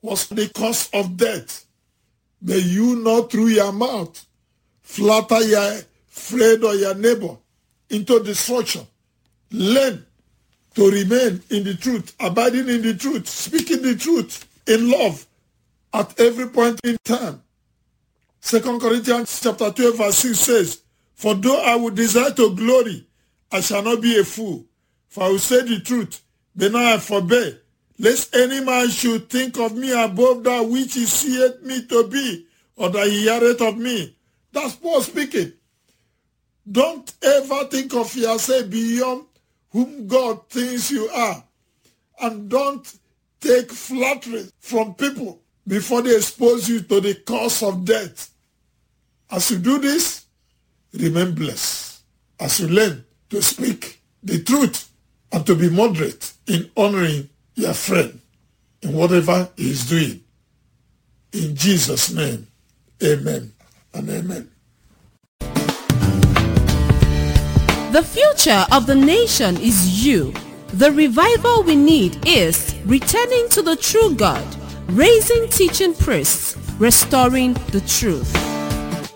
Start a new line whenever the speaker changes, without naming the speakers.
was the cause of death. May you not through your mouth flatter your friend or your neighbor into destruction. Learn to remain in the truth, abiding in the truth, speaking the truth in love at every point in time. 2 Corinthians chapter 12 verse 6 says, for though I would desire to glory, I shall not be a fool, for I will say the truth, but now I forbear, lest any man should think of me above that which he seeth me to be, or that he heareth of me. That's Paul speaking. Don't ever think of yourself beyond whom God thinks you are. And don't take flattery from people before they expose you to the cause of death. As you do this, remain blessed. As you learn to speak the truth and to be moderate in honoring your friend in whatever he is doing. In Jesus' name, amen and amen.
The future of the nation is you. The revival we need is returning to the true God, raising teaching priests, restoring the truth.